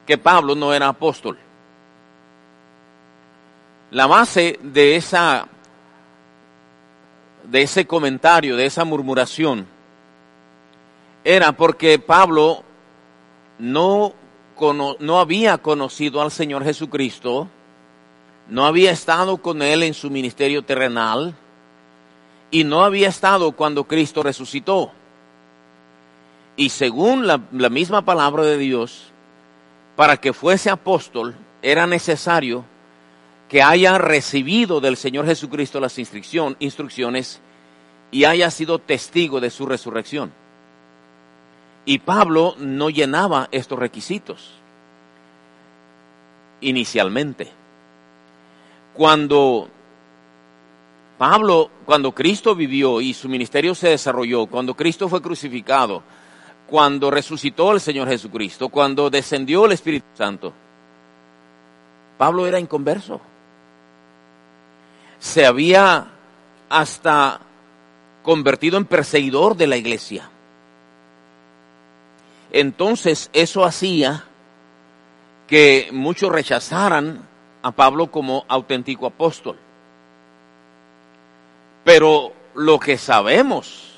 que Pablo no era apóstol. La base de ese comentario, de esa murmuración, era porque Pablo no había conocido al Señor Jesucristo, no había estado con Él en su ministerio terrenal y no había estado cuando Cristo resucitó. Y según la misma palabra de Dios, para que fuese apóstol era necesario que haya recibido del Señor Jesucristo las instrucciones y haya sido testigo de su resurrección. Y Pablo no llenaba estos requisitos inicialmente. Cuando Cristo vivió y su ministerio se desarrolló, cuando Cristo fue crucificado, cuando resucitó el Señor Jesucristo, cuando descendió el Espíritu Santo, Pablo era inconverso. Se había hasta convertido en perseguidor de la iglesia. Entonces eso hacía que muchos rechazaran a Pablo como auténtico apóstol. Pero lo que sabemos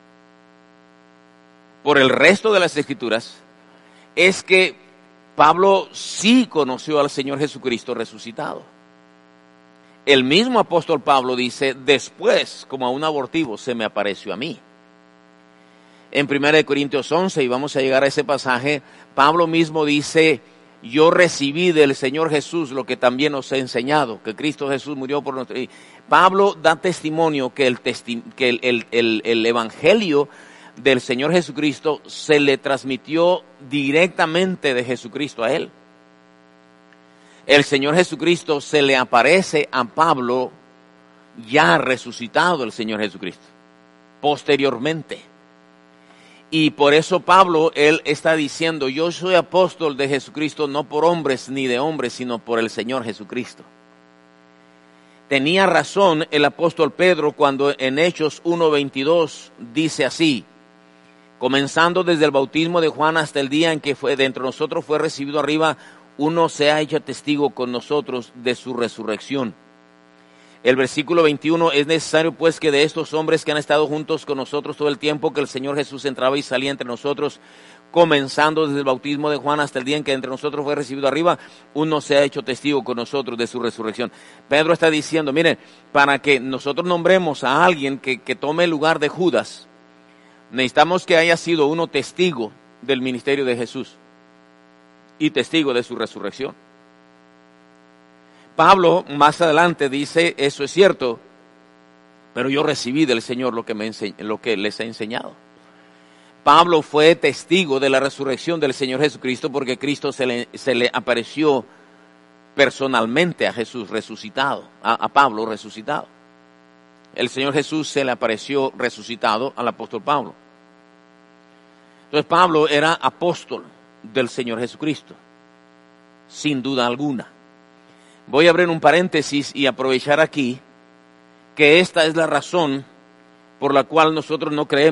por el resto de las Escrituras es que Pablo sí conoció al Señor Jesucristo resucitado. El mismo apóstol Pablo dice, después, como a un abortivo, se me apareció a mí. En 1 Corintios 11, y vamos a llegar a ese pasaje, Pablo mismo dice, yo recibí del Señor Jesús lo que también os he enseñado, que Cristo Jesús murió por nosotros. Pablo da testimonio que el evangelio del Señor Jesucristo se le transmitió directamente de Jesucristo a él. El Señor Jesucristo se le aparece a Pablo ya resucitado el Señor Jesucristo, posteriormente. Y por eso Pablo, él está diciendo, yo soy apóstol de Jesucristo no por hombres ni de hombres, sino por el Señor Jesucristo. Tenía razón el apóstol Pedro cuando en Hechos 1:22 dice así, comenzando desde el bautismo de Juan hasta el día en que de entre nosotros fue recibido arriba, uno se ha hecho testigo con nosotros de su resurrección. El versículo 21, es necesario pues que de estos hombres que han estado juntos con nosotros todo el tiempo que el Señor Jesús entraba y salía entre nosotros, comenzando desde el bautismo de Juan hasta el día en que entre nosotros fue recibido arriba, uno se ha hecho testigo con nosotros de su resurrección. Pedro está diciendo, miren, para que nosotros nombremos a alguien que tome el lugar de Judas, necesitamos que haya sido uno testigo del ministerio de Jesús y testigo de su resurrección. Pablo más adelante dice, eso es cierto, pero yo recibí del Señor lo que les he enseñado. Pablo fue testigo de la resurrección del Señor Jesucristo porque Cristo se le apareció personalmente a Jesús resucitado, a Pablo resucitado. El Señor Jesús se le apareció resucitado al apóstol Pablo. Entonces Pablo era apóstol del Señor Jesucristo, sin duda alguna. Voy a abrir un paréntesis y aprovechar aquí que esta es la razón por la cual nosotros no creemos